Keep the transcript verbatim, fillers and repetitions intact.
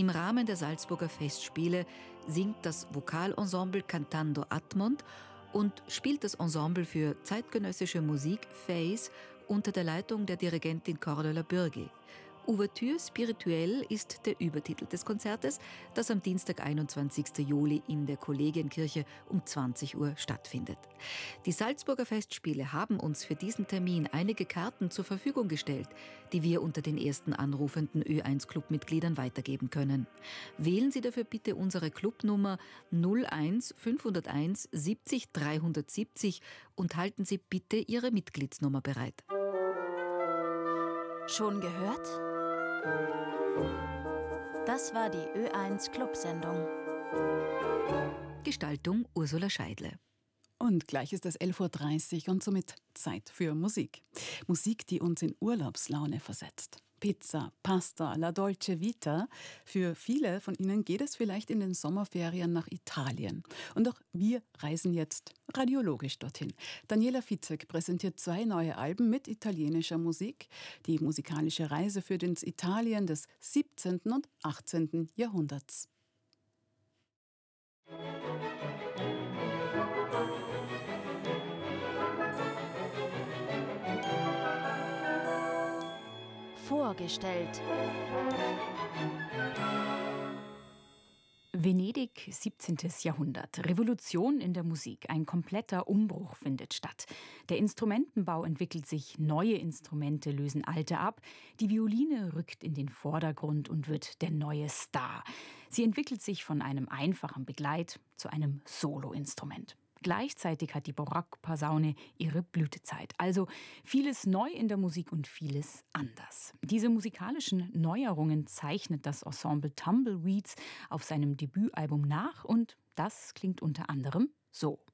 Im Rahmen der Salzburger Festspiele singt das Vokalensemble Cantando Admont und spielt das Ensemble für zeitgenössische Musik Phase unter der Leitung der Dirigentin Cordula Bürgi. Ouverture spirituelle ist der Übertitel des Konzertes, das am Dienstag, einundzwanzigsten Juli in der Kollegienkirche um zwanzig Uhr stattfindet. Die Salzburger Festspiele haben uns für diesen Termin einige Karten zur Verfügung gestellt, die wir unter den ersten anrufenden Ö eins Clubmitgliedern weitergeben können. Wählen Sie dafür bitte unsere Clubnummer null eins fünfhunderteins siebzig dreihundertsiebzig und halten Sie bitte Ihre Mitgliedsnummer bereit. Schon gehört? Das war die Ö eins Clubsendung. Gestaltung Ursula Scheidle. Und gleich ist es elf Uhr dreißig und somit Zeit für Musik. Musik, die uns in Urlaubslaune versetzt. Pizza, Pasta, la dolce vita. Für viele von Ihnen geht es vielleicht in den Sommerferien nach Italien. Und auch wir reisen jetzt radiologisch dorthin. Daniela Fitzek präsentiert zwei neue Alben mit italienischer Musik. Die musikalische Reise führt ins Italien des siebzehnten und achtzehnten Jahrhunderts. Vorgestellt. Venedig, siebzehntes Jahrhundert. Revolution in der Musik. Ein kompletter Umbruch findet statt. Der Instrumentenbau entwickelt sich, neue Instrumente lösen alte ab. Die Violine rückt in den Vordergrund und wird der neue Star. Sie entwickelt sich von einem einfachen Begleit zu einem Soloinstrument. Gleichzeitig hat die Barockposaune ihre Blütezeit. Also vieles neu in der Musik und vieles anders. Diese musikalischen Neuerungen zeichnet das Ensemble Tumbleweeds auf seinem Debütalbum nach und das klingt unter anderem so.